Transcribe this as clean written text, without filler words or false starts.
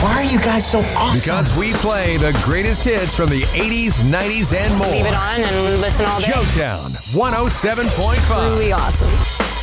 Why are you guys so awesome? Because we play the greatest hits from the 80s, 90s, and more. Leave it on and listen all day. Joetown 107.5. Really awesome.